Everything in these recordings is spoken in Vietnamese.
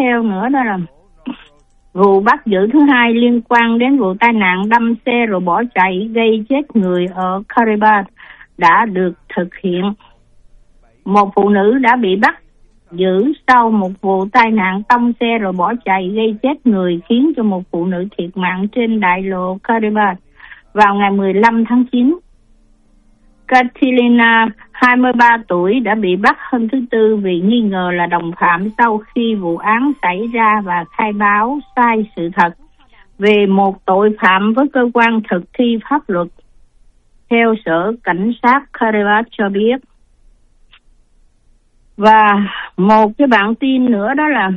theo nữa đó là vụ bắt giữ thứ hai liên quan đến vụ tai nạn đâm xe rồi bỏ chạy gây chết người ở Karabakh đã được thực hiện. Một phụ nữ đã bị bắt giữ sau một vụ tai nạn tông xe rồi bỏ chạy gây chết người, khiến cho một phụ nữ thiệt mạng trên đại lộ Karabakh vào ngày 15 tháng 9. Katilina, 23 tuổi, đã bị bắt hôm thứ Tư vì nghi ngờ là đồng phạm sau khi vụ án xảy ra và khai báo sai sự thật về một tội phạm với cơ quan thực thi pháp luật, theo Sở Cảnh sát Karabakh cho biết. Và một cái bản tin nữa đó là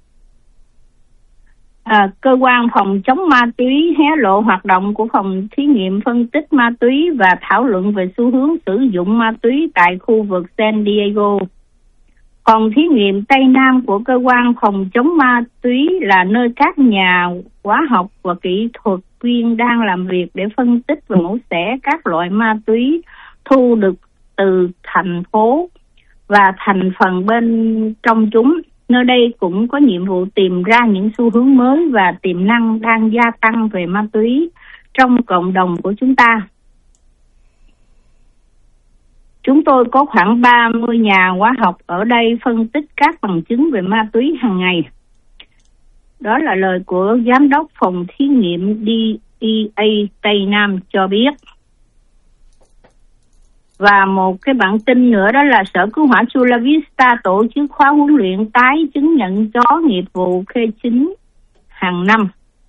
cơ quan phòng chống ma túy hé lộ hoạt động của phòng thí nghiệm phân tích ma túy và thảo luận về xu hướng sử dụng ma túy tại khu vực San Diego. Phòng thí nghiệm Tây Nam của cơ quan phòng chống ma túy là nơi các nhà hóa học và kỹ thuật viên đang làm việc để phân tích và mổ xẻ các loại ma túy thu được từ thành phố và thành phần bên trong chúng. Nơi đây cũng có nhiệm vụ tìm ra những xu hướng mới và tiềm năng đang gia tăng về ma túy trong cộng đồng của chúng ta. Chúng tôi có khoảng 30 nhà hóa học ở đây phân tích các bằng chứng về ma túy hàng ngày. Đó là lời của Giám đốc Phòng Thí nghiệm DEA Tây Nam cho biết. Và một cái bản tin nữa đó là Sở Cứu hỏa Chula Vista tổ chức khóa huấn luyện tái chứng nhận chó nghiệp vụ K9 hàng năm.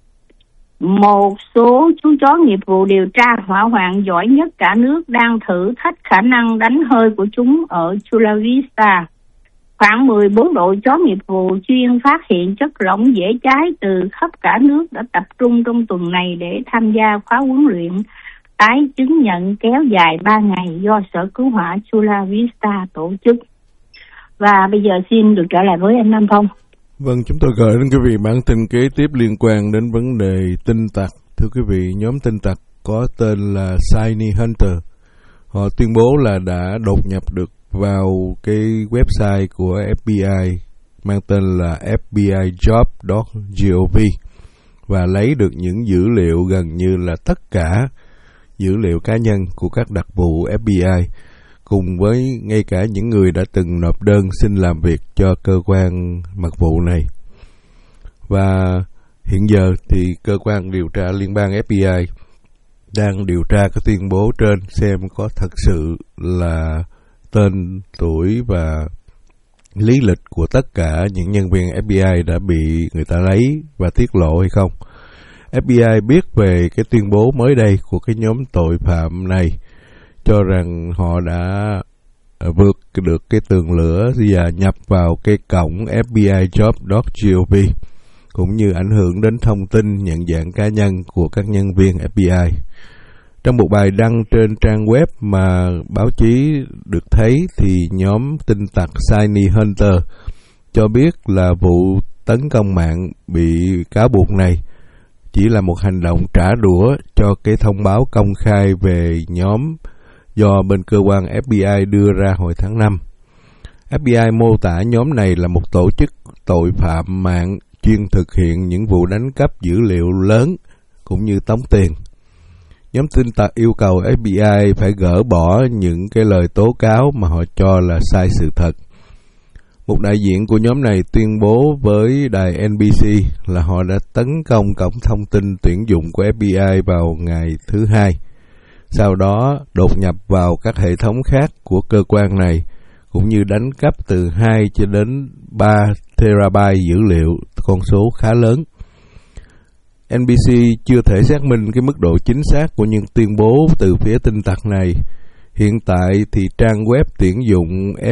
Một số chú chó nghiệp vụ điều tra hỏa hoạn giỏi nhất cả nước đang thử thách khả năng đánh hơi của chúng ở Chula Vista. Khoảng 14 đội chó nghiệp vụ chuyên phát hiện chất lỏng dễ cháy từ khắp cả nước đã tập trung trong tuần này để tham gia khóa huấn luyện tái chứng nhận kéo dài 3 ngày do Sở Cứu hỏa Chula Vista tổ chức. Và bây giờ xin được trở lại với anh Nam Phong. Vâng, chúng tôi gửi đến quý vị bản tin kế tiếp liên quan đến vấn đề tin tặc. Thưa quý vị, nhóm tin tặc có tên là Shiny Hunter. Họ tuyên bố là đã đột nhập được vào cái website của FBI mang tên là fbijob.gov và lấy được những dữ liệu gần như là tất cả dữ liệu cá nhân của các đặc vụ FBI, cùng với ngay cả những người đã từng nộp đơn xin làm việc cho cơ quan mật vụ này. Và hiện giờ thì cơ quan điều tra liên bang FBI đang điều tra cái tuyên bố trên xem có thật sự là tên, tuổi và lý lịch của tất cả những nhân viên FBI đã bị người ta lấy và tiết lộ hay không. FBI biết về cái tuyên bố mới đây của cái nhóm tội phạm này, cho rằng họ đã vượt được cái tường lửa và nhập vào cái cổng fbijob.gov, cũng như ảnh hưởng đến thông tin nhận dạng cá nhân của các nhân viên FBI. Trong một bài đăng trên trang web mà báo chí được thấy thì nhóm tin tặc Shiny Hunter cho biết là vụ tấn công mạng bị cáo buộc này chỉ là một hành động trả đũa cho cái thông báo công khai về nhóm do bên cơ quan FBI đưa ra hồi tháng 5. FBI mô tả nhóm này là một tổ chức tội phạm mạng chuyên thực hiện những vụ đánh cắp dữ liệu lớn cũng như tống tiền. Nhóm tin tặc yêu cầu FBI phải gỡ bỏ những cái lời tố cáo mà họ cho là sai sự thật. Một đại diện của nhóm này tuyên bố với đài NBC là họ đã tấn công cổng thông tin tuyển dụng của FBI vào ngày thứ Hai. Sau đó đột nhập vào các hệ thống khác của cơ quan này, cũng như đánh cắp từ 2 cho đến 3 terabyte dữ liệu, con số khá lớn. NBC chưa thể xác minh cái mức độ chính xác của những tuyên bố từ phía tin tặc này. Hiện tại thì trang web tuyển dụng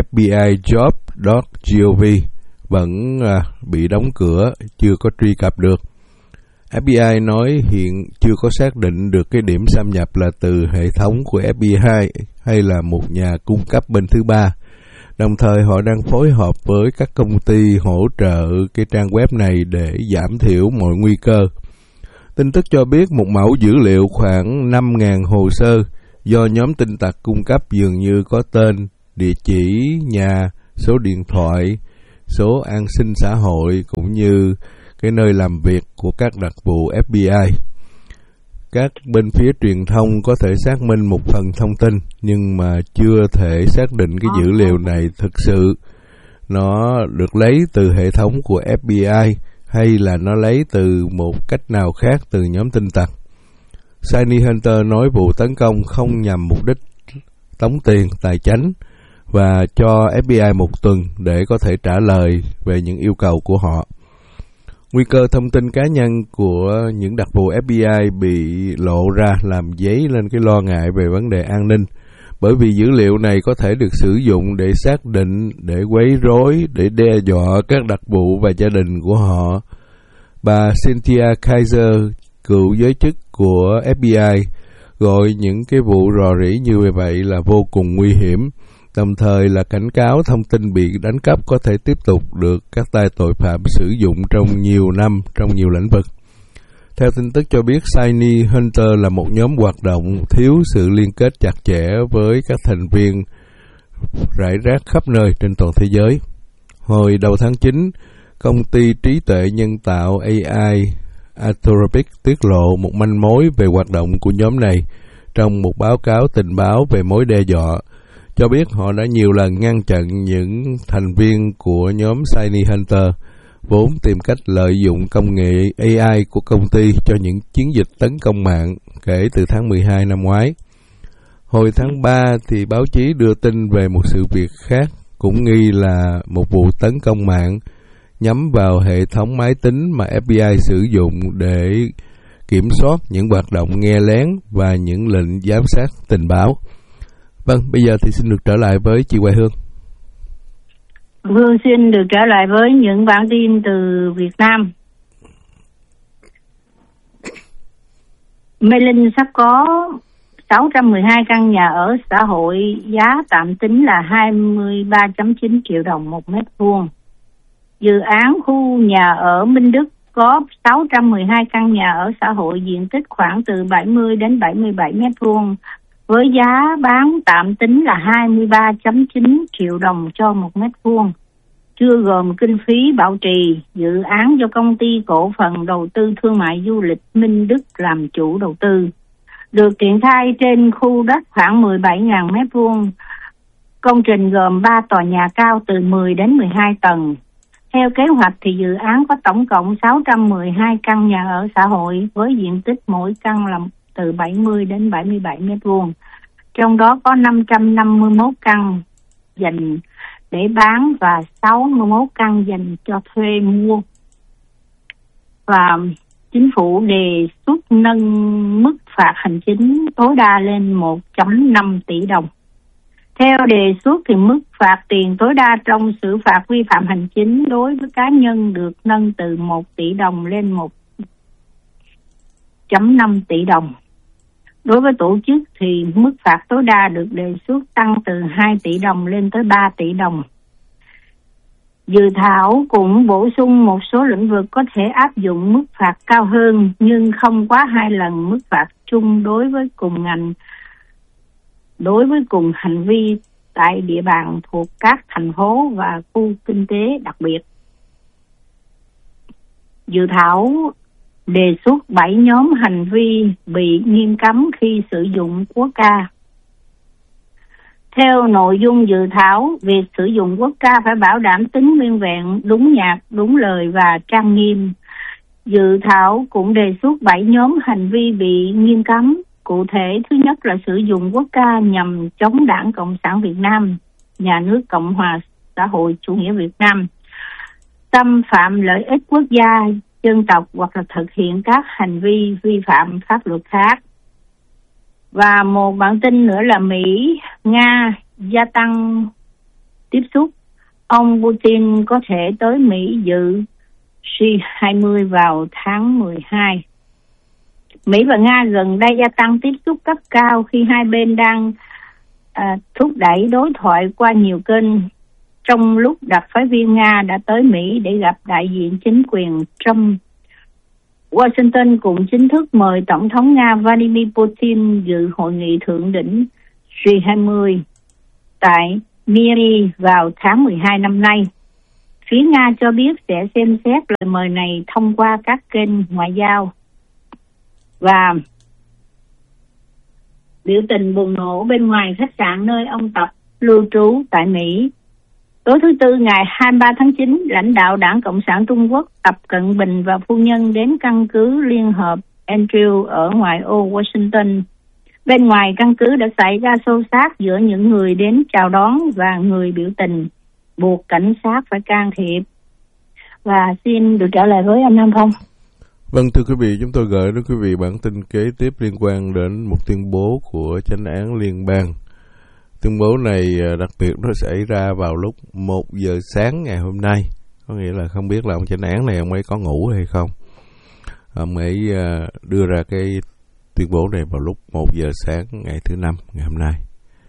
fbijob.gov vẫn bị đóng cửa, chưa có truy cập được. FBI nói hiện chưa có xác định được cái điểm xâm nhập là từ hệ thống của FBI hay là một nhà cung cấp bên thứ ba. Đồng thời họ đang phối hợp với các công ty hỗ trợ cái trang web này để giảm thiểu mọi nguy cơ. Tin tức cho biết một mẫu dữ liệu khoảng 5.000 hồ sơ do nhóm tin tặc cung cấp dường như có tên, địa chỉ nhà, số điện thoại, số an sinh xã hội cũng như cái nơi làm việc của các đặc vụ FBI. Các bên phía truyền thông có thể xác minh một phần thông tin, nhưng mà chưa thể xác định cái dữ liệu này thực sự nó được lấy từ hệ thống của FBI hay là nó lấy từ một cách nào khác từ nhóm tin tặc. Shiny Hunter nói vụ tấn công không nhằm mục đích tống tiền tài chánh và cho FBI một tuần để có thể trả lời về những yêu cầu của họ. Nguy cơ thông tin cá nhân của những đặc vụ FBI bị lộ ra làm dấy lên cái lo ngại về vấn đề an ninh, bởi vì dữ liệu này có thể được sử dụng để xác định, để quấy rối, để đe dọa các đặc vụ và gia đình của họ. Bà Cynthia Kaiser, cựu giới chức của FBI, gọi những cái vụ rò rỉ như vậy là vô cùng nguy hiểm, đồng thời là cảnh cáo thông tin bị đánh cắp có thể tiếp tục được các tay tội phạm sử dụng trong nhiều năm, trong nhiều lĩnh vực. Theo tin tức cho biết, Shiny Hunter là một nhóm hoạt động thiếu sự liên kết chặt chẽ với các thành viên rải rác khắp nơi trên toàn thế giới. Hồi đầu tháng 9, công ty trí tuệ nhân tạo AI Anthropic tiết lộ một manh mối về hoạt động của nhóm này trong một báo cáo tình báo về mối đe dọa, cho biết họ đã nhiều lần ngăn chặn những thành viên của nhóm Shiny Hunter vốn tìm cách lợi dụng công nghệ AI của công ty cho những chiến dịch tấn công mạng kể từ tháng 12 năm ngoái. Hồi tháng 3 thì báo chí đưa tin về một sự việc khác cũng nghi là một vụ tấn công mạng nhắm vào hệ thống máy tính mà FBI sử dụng để kiểm soát những hoạt động nghe lén và những lệnh giám sát tình báo. Vâng, bây giờ thì xin được trở lại với chị Hoài Hương. Hương xin được trở lại với những bản tin từ Việt Nam. Mê Linh sắp có 612 căn nhà ở xã hội, giá tạm tính là 23.9 triệu đồng một mét vuông. Dự án khu nhà ở Minh Đức có 612 căn nhà ở xã hội, diện tích khoảng từ 70 đến 77 mét vuông, với giá bán tạm tính là 23.9 triệu đồng cho một mét vuông, chưa gồm kinh phí bảo trì. Dự án do công ty cổ phần đầu tư thương mại du lịch Minh Đức làm chủ đầu tư, được triển khai trên khu đất khoảng 17.000 mét vuông. Công trình gồm 3 tòa nhà cao từ 10 đến 12 tầng. Theo kế hoạch thì dự án có tổng cộng 612 căn nhà ở xã hội với diện tích mỗi căn là từ 70 đến 77 mét vuông. Trong đó có 551 căn dành để bán và 61 căn dành cho thuê mua. Và chính phủ đề xuất nâng mức phạt hành chính tối đa lên 1.5 tỷ đồng. Theo đề xuất thì mức phạt tiền tối đa trong xử phạt vi phạm hành chính đối với cá nhân được nâng từ 1 tỷ đồng lên 1.5 tỷ đồng. Đối với tổ chức thì mức phạt tối đa được đề xuất tăng từ 2 tỷ đồng lên tới 3 tỷ đồng. Dự thảo cũng bổ sung một số lĩnh vực có thể áp dụng mức phạt cao hơn nhưng không quá 2 lần mức phạt chung đối với cùng ngành, đối với cùng hành vi tại địa bàn thuộc các thành phố và khu kinh tế đặc biệt. Dự thảo đề xuất 7 nhóm hành vi bị nghiêm cấm khi sử dụng quốc ca. Theo nội dung dự thảo, việc sử dụng quốc ca phải bảo đảm tính nguyên vẹn, đúng nhạc, đúng lời và trang nghiêm. Dự thảo cũng đề xuất 7 nhóm hành vi bị nghiêm cấm. Cụ thể, thứ nhất là sử dụng quốc ca nhằm chống Đảng Cộng sản Việt Nam, nhà nước Cộng hòa xã hội chủ nghĩa Việt Nam, xâm phạm lợi ích quốc gia, dân tộc hoặc là thực hiện các hành vi vi phạm pháp luật khác. Và một bản tin nữa là Mỹ, Nga gia tăng tiếp xúc. Ông Putin có thể tới Mỹ dự G20 vào tháng 12. Mỹ và Nga gần đây gia tăng tiếp xúc cấp cao khi hai bên đang thúc đẩy đối thoại qua nhiều kênh. Trong lúc đặc phái viên Nga đã tới Mỹ để gặp đại diện chính quyền Trump, Washington cũng chính thức mời Tổng thống Nga Vladimir Putin dự hội nghị thượng đỉnh G20 tại Miami vào tháng 12 năm nay. Phía Nga cho biết sẽ xem xét lời mời này thông qua các kênh ngoại giao. Và biểu tình bùng nổ bên ngoài khách sạn nơi ông Tập lưu trú tại Mỹ. Tối thứ Tư ngày 23 tháng 9, lãnh đạo Đảng Cộng sản Trung Quốc Tập Cận Bình và phu nhân đến căn cứ Liên hợp Andrew ở ngoại ô Washington. Bên ngoài căn cứ đã xảy ra xô xát giữa những người đến chào đón và người biểu tình, buộc cảnh sát phải can thiệp. Và xin được trả lời với anh Nam Phong. Vâng, thưa quý vị, chúng tôi gửi đến quý vị bản tin kế tiếp liên quan đến một tuyên bố của Chánh án Liên bang. Tuyên bố này đặc biệt nó xảy ra vào lúc 1 giờ sáng ngày hôm nay. Có nghĩa là không biết là ông chánh án này ông ấy có ngủ hay không. Ông ấy đưa ra cái tuyên bố này vào lúc 1 giờ sáng ngày thứ Năm ngày hôm nay.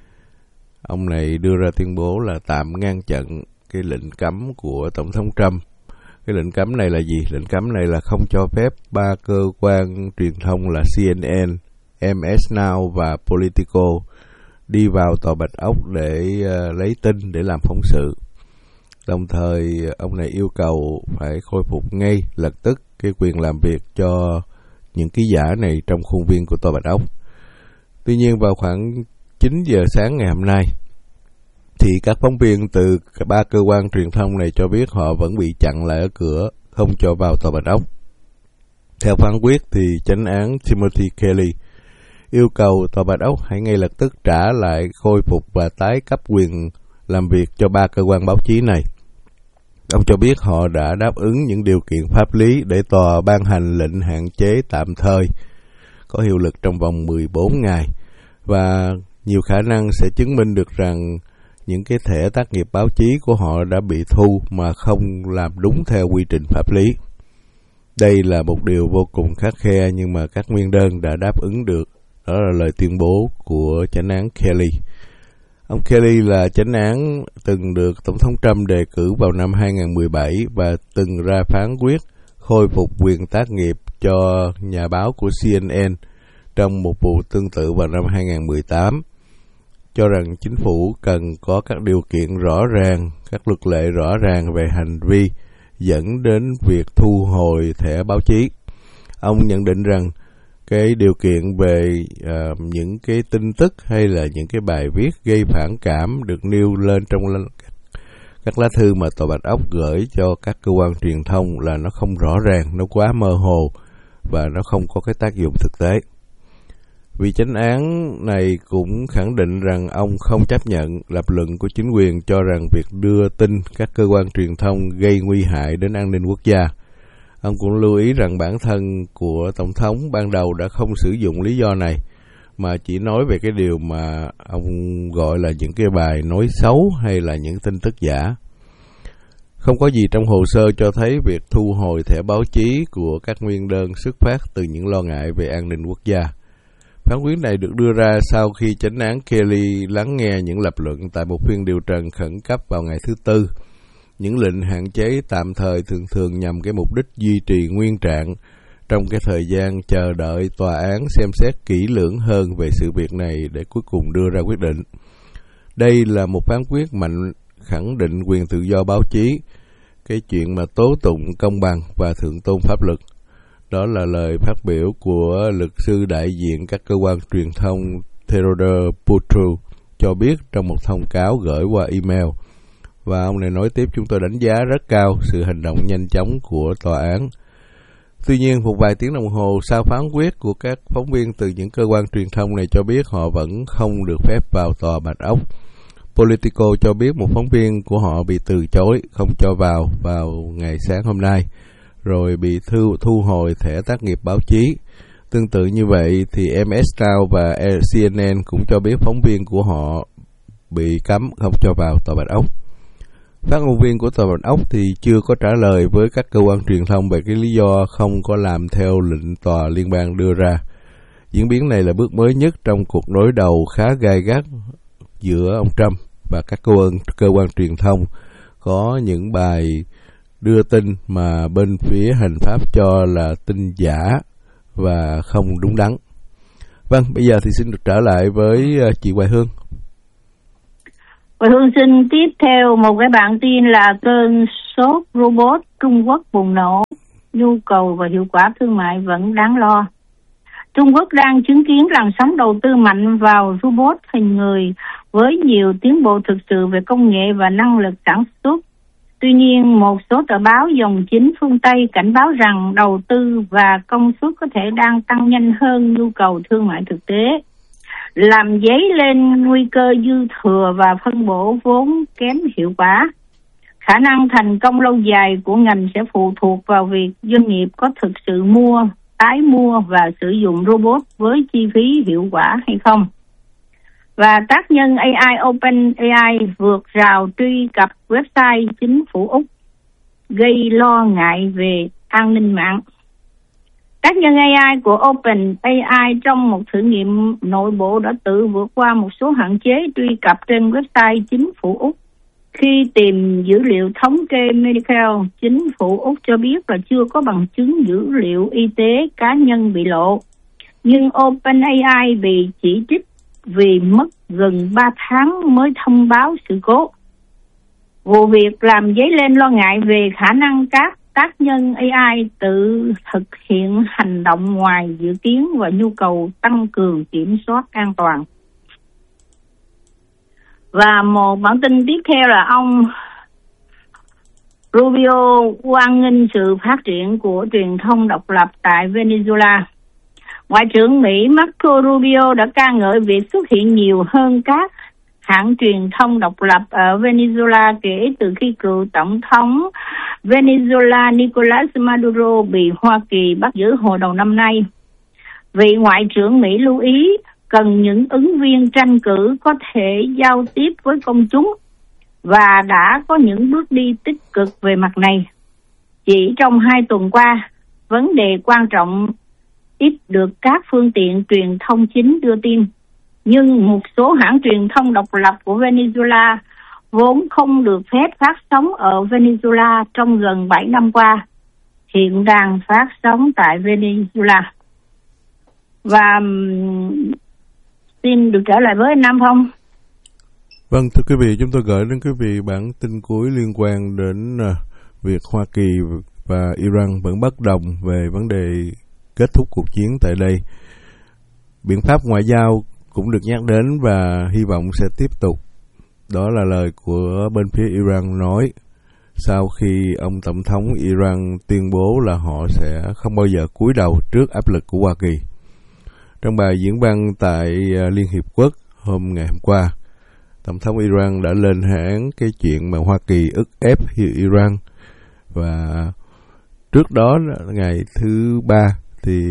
Ông này đưa ra tuyên bố là tạm ngăn chặn cái lệnh cấm của Tổng thống Trump. Cái lệnh cấm này là gì? Lệnh cấm này là không cho phép 3 cơ quan truyền thông là CNN, MS Now và Politico đi vào Tòa Bạch Ốc để lấy tin để làm phóng sự. Đồng thời, ông này yêu cầu phải khôi phục ngay lập tức cái quyền làm việc cho những ký giả này trong khuôn viên của Tòa Bạch Ốc. Tuy nhiên, vào khoảng 9 giờ sáng ngày hôm nay, thì các phóng viên từ 3 cơ quan truyền thông này cho biết họ vẫn bị chặn lại ở cửa, không cho vào Tòa Bạch Ốc. Theo phán quyết, thì chánh án Timothy Kelly yêu cầu Tòa Bạch Ốc hãy ngay lập tức trả lại, khôi phục và tái cấp quyền làm việc cho 3 cơ quan báo chí này. Ông cho biết họ đã đáp ứng những điều kiện pháp lý để tòa ban hành lệnh hạn chế tạm thời có hiệu lực trong vòng 14 ngày và nhiều khả năng sẽ chứng minh được rằng những cái thẻ tác nghiệp báo chí của họ đã bị thu mà không làm đúng theo quy trình pháp lý. Đây là một điều vô cùng khắt khe nhưng mà các nguyên đơn đã đáp ứng được. Đó là lời tuyên bố của chánh án Kelly. Ông Kelly là chánh án từng được Tổng thống Trump đề cử vào năm 2017 và từng ra phán quyết khôi phục quyền tác nghiệp cho nhà báo của CNN trong một vụ tương tự vào năm 2018, cho rằng chính phủ cần có các điều kiện rõ ràng, các luật lệ rõ ràng về hành vi dẫn đến việc thu hồi thẻ báo chí. Ông nhận định rằng cái điều kiện về những cái tin tức hay là những cái bài viết gây phản cảm được nêu lên trong các lá thư mà Tòa Bạch Ốc gửi cho các cơ quan truyền thông là nó không rõ ràng, nó quá mơ hồ và nó không có cái tác dụng thực tế. Vị chánh án này cũng khẳng định rằng ông không chấp nhận lập luận của chính quyền cho rằng việc đưa tin các cơ quan truyền thông gây nguy hại đến an ninh quốc gia. Ông cũng lưu ý rằng bản thân của Tổng thống ban đầu đã không sử dụng lý do này, mà chỉ nói về cái điều mà ông gọi là những cái bài nói xấu hay là những tin tức giả. Không có gì trong hồ sơ cho thấy việc thu hồi thẻ báo chí của các nguyên đơn xuất phát từ những lo ngại về an ninh quốc gia. Phán quyết này được đưa ra sau khi chánh án Kelly lắng nghe những lập luận tại một phiên điều trần khẩn cấp vào ngày thứ Tư. Những lệnh hạn chế tạm thời thường nhằm cái mục đích duy trì nguyên trạng trong cái thời gian chờ đợi tòa án xem xét kỹ lưỡng hơn về sự việc này để cuối cùng đưa ra quyết định. Đây là một phán quyết mạnh khẳng định quyền tự do báo chí, cái chuyện mà tố tụng công bằng và thượng tôn pháp luật. Đó là lời phát biểu của luật sư đại diện các cơ quan truyền thông Theodore Putru cho biết trong một thông cáo gửi qua email. Và ông này nói tiếp, chúng tôi đánh giá rất cao sự hành động nhanh chóng của tòa án. Tuy nhiên, một vài tiếng đồng hồ sau phán quyết của các phóng viên từ những cơ quan truyền thông này cho biết họ vẫn không được phép vào Tòa Bạch Ốc. Politico cho biết một phóng viên của họ bị từ chối, không cho vào ngày sáng hôm nay, rồi bị thu hồi thẻ tác nghiệp báo chí. Tương tự như vậy thì MS Now và CNN cũng cho biết phóng viên của họ bị cấm không cho vào Tòa Bạch Ốc. Phát ngôn viên của Tòa Bạch Ốc thì chưa có trả lời với các cơ quan truyền thông về cái lý do không có làm theo lệnh tòa liên bang đưa ra. Diễn biến này là bước mới nhất trong cuộc đối đầu khá gay gắt giữa ông Trump và các cơ quan truyền thông có những bài đưa tin mà bên phía hành pháp cho là tin giả và không đúng đắn. Vâng, bây giờ thì xin được trở lại với chị Hoài Hương. Và Hương xin tiếp theo một cái bản tin là cơn sốt robot Trung Quốc bùng nổ, nhu cầu và hiệu quả thương mại vẫn đáng lo. Trung Quốc đang chứng kiến làn sóng đầu tư mạnh vào robot hình người với nhiều tiến bộ thực sự về công nghệ và năng lực sản xuất. Tuy nhiên, một số tờ báo dòng chính phương Tây cảnh báo rằng đầu tư và công suất có thể đang tăng nhanh hơn nhu cầu thương mại thực tế, làm dấy lên nguy cơ dư thừa và phân bổ vốn kém hiệu quả. Khả năng thành công lâu dài của ngành sẽ phụ thuộc vào việc doanh nghiệp có thực sự mua, tái mua và sử dụng robot với chi phí hiệu quả hay không. Và tác nhân AI OpenAI vượt rào truy cập website chính phủ Úc, gây lo ngại về an ninh mạng. Tác nhân AI của OpenAI trong một thử nghiệm nội bộ đã tự vượt qua một số hạn chế truy cập trên website chính phủ Úc. Khi tìm dữ liệu thống kê Medical, chính phủ Úc cho biết là chưa có bằng chứng dữ liệu y tế cá nhân bị lộ. Nhưng OpenAI bị chỉ trích vì mất gần 3 tháng mới thông báo sự cố. Vụ việc làm dấy lên lo ngại về khả năng các tác nhân AI tự thực hiện hành động ngoài dự kiến và nhu cầu tăng cường kiểm soát an toàn. Và một bản tin tiếp theo là ông Rubio hoan nghênh sự phát triển của truyền thông độc lập tại Venezuela. Ngoại trưởng Mỹ Marco Rubio đã ca ngợi việc xuất hiện nhiều hơn các hãng truyền thông độc lập ở Venezuela kể từ khi cựu tổng thống Venezuela Nicolas Maduro bị Hoa Kỳ bắt giữ hồi đầu năm nay. Vị Ngoại trưởng Mỹ lưu ý cần những ứng viên tranh cử có thể giao tiếp với công chúng và đã có những bước đi tích cực về mặt này. Chỉ trong 2 tuần qua, vấn đề quan trọng ít được các phương tiện truyền thông chính đưa tin. Nhưng một số hãng truyền thông độc lập của Venezuela vốn không được phép phát sóng ở Venezuela trong gần 7 năm qua, hiện đang phát sóng tại Venezuela. Và xin được trở lại với anh Nam Phong. Vâng, thưa quý vị, chúng tôi gửi đến quý vị bản tin cuối liên quan đến việc Hoa Kỳ và Iran vẫn bất đồng về vấn đề kết thúc cuộc chiến tại đây. Biện pháp ngoại giao cũng được nhắc đến và hy vọng sẽ tiếp tục. Đó là lời của bên phía Iran nói sau khi ông Tổng thống Iran tuyên bố là họ sẽ không bao giờ cúi đầu trước áp lực của Hoa Kỳ. Trong bài diễn văn tại Liên Hiệp Quốc ngày hôm qua, Tổng thống Iran đã lên án cái chuyện mà Hoa Kỳ ức ép Iran. Và trước đó ngày thứ Ba thì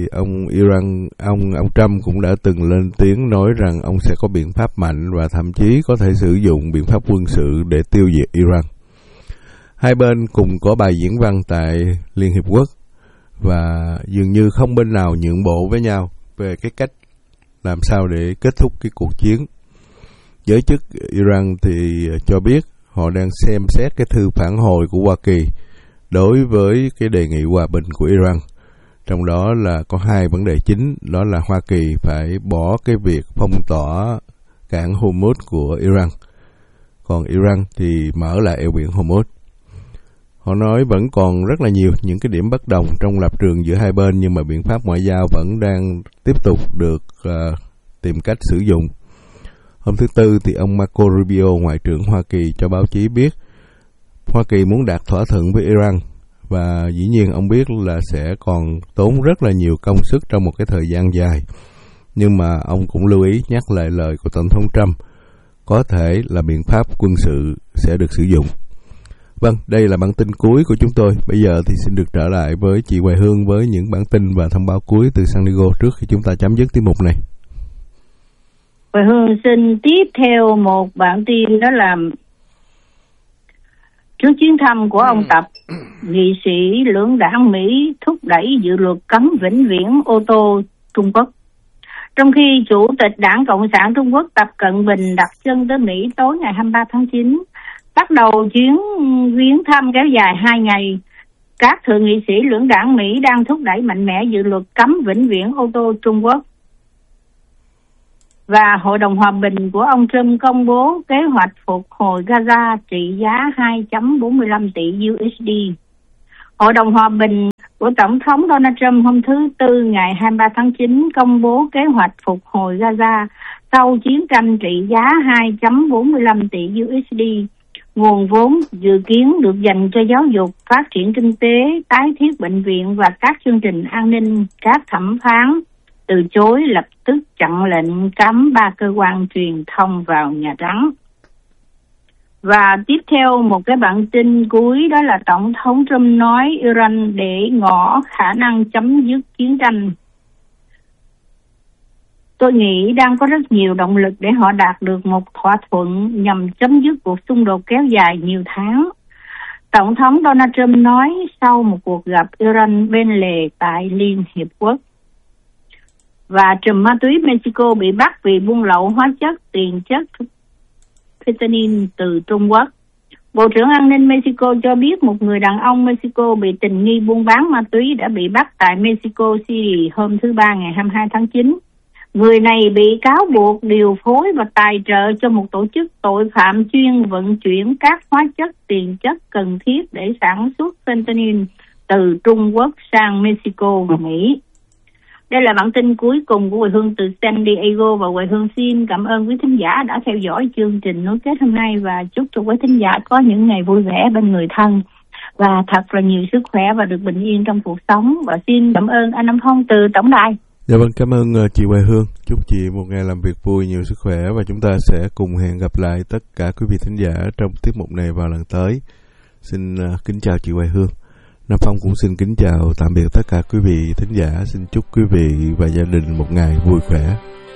ông Trump cũng đã từng lên tiếng nói rằng ông sẽ có biện pháp mạnh và thậm chí có thể sử dụng biện pháp quân sự để tiêu diệt Iran. Hai bên cùng có bài diễn văn tại Liên Hiệp Quốc và dường như không bên nào nhượng bộ với nhau về cái cách làm sao để kết thúc cái cuộc chiến. Giới chức Iran thì cho biết họ đang xem xét cái thư phản hồi của Hoa Kỳ đối với cái đề nghị hòa bình của Iran. Trong đó là có 2 vấn đề chính, đó là Hoa Kỳ phải bỏ cái việc phong tỏa cảng Hormuz của Iran, còn Iran thì mở lại eo biển Hormuz. Họ nói vẫn còn rất là nhiều những cái điểm bất đồng trong lập trường giữa hai bên, nhưng mà biện pháp ngoại giao vẫn đang tiếp tục được tìm cách sử dụng. Hôm thứ Tư thì ông Marco Rubio, Ngoại trưởng Hoa Kỳ, cho báo chí biết Hoa Kỳ muốn đạt thỏa thuận với Iran, và dĩ nhiên ông biết là sẽ còn tốn rất là nhiều công sức trong một cái thời gian dài. Nhưng mà ông cũng lưu ý nhắc lại lời của Tổng thống Trump, có thể là biện pháp quân sự sẽ được sử dụng. Vâng, đây là bản tin cuối của chúng tôi. Bây giờ thì xin được trở lại với chị Hoài Hương với những bản tin và thông báo cuối từ San Diego trước khi chúng ta chấm dứt tiết mục này. Hoài Hương xin tiếp theo một bản tin, đó là trước chuyến thăm của ông Tập, nghị sĩ lưỡng đảng Mỹ thúc đẩy dự luật cấm vĩnh viễn ô tô Trung Quốc. Trong khi Chủ tịch Đảng Cộng sản Trung Quốc Tập Cận Bình đặt chân tới Mỹ tối ngày 23 tháng 9, bắt đầu chuyến viếng thăm kéo dài 2 ngày, các thượng nghị sĩ lưỡng đảng Mỹ đang thúc đẩy mạnh mẽ dự luật cấm vĩnh viễn ô tô Trung Quốc. Và Hội đồng Hòa bình của ông Trump công bố kế hoạch phục hồi Gaza trị giá 2.45 tỷ USD. Hội đồng Hòa bình của Tổng thống Donald Trump hôm thứ Tư ngày 23 tháng 9 công bố kế hoạch phục hồi Gaza sau chiến tranh trị giá 2.45 tỷ USD. Nguồn vốn dự kiến được dành cho giáo dục, phát triển kinh tế, tái thiết bệnh viện và các chương trình an ninh. Các thẩm phán từ chối lập tức chặn lệnh cấm 3 cơ quan truyền thông vào Nhà Trắng. Và tiếp theo một cái bản tin cuối, đó là Tổng thống Trump nói Iran để ngỏ khả năng chấm dứt chiến tranh. Tôi nghĩ đang có rất nhiều động lực để họ đạt được một thỏa thuận nhằm chấm dứt cuộc xung đột kéo dài nhiều tháng. Tổng thống Donald Trump nói sau một cuộc gặp Iran bên lề tại Liên Hiệp Quốc. Và trùm ma túy Mexico bị bắt vì buôn lậu hóa chất tiền chất fentanyl từ Trung Quốc. Bộ trưởng An ninh Mexico cho biết một người đàn ông Mexico bị tình nghi buôn bán ma túy đã bị bắt tại Mexico City hôm thứ Ba ngày 22 tháng 9. Người này bị cáo buộc điều phối và tài trợ cho một tổ chức tội phạm chuyên vận chuyển các hóa chất tiền chất cần thiết để sản xuất fentanyl từ Trung Quốc sang Mexico và Mỹ. Đây là bản tin cuối cùng của Quê Hương từ San Diego, và Quê Hương xin cảm ơn quý thính giả đã theo dõi chương trình nối kết hôm nay, và chúc cho quý thính giả có những ngày vui vẻ bên người thân và thật là nhiều sức khỏe và được bình yên trong cuộc sống. Và xin cảm ơn anh Nam Phong từ Tổng đài. Dạ vâng, cảm ơn chị Quê Hương. Chúc chị một ngày làm việc vui, nhiều sức khỏe, và chúng ta sẽ cùng hẹn gặp lại tất cả quý vị thính giả trong tiết mục này vào lần tới. Xin kính chào chị Quê Hương. Nam Phong cũng xin kính chào tạm biệt tất cả quý vị thính giả. Xin chúc quý vị và gia đình một ngày vui khỏe.